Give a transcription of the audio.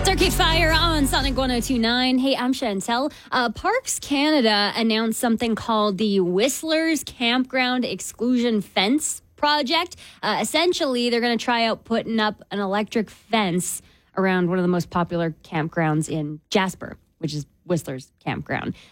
Arcade Fire on Sonic 102.9. Hey, I'm Chantel. Parks Canada announced something called the Whistler's Campground Exclusion Fence Project. Essentially, they're going to try out putting up an electric fence around one of the most popular campgrounds in Jasper, which is Whistler's Campground.